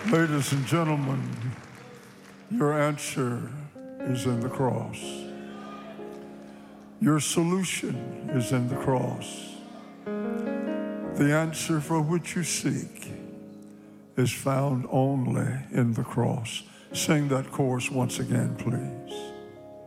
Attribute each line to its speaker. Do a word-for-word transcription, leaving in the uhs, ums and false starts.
Speaker 1: Ladies and gentlemen, your answer is in the cross. Your solution is in the cross. The answer for which you seek is found only in the cross. Sing that chorus once again, please.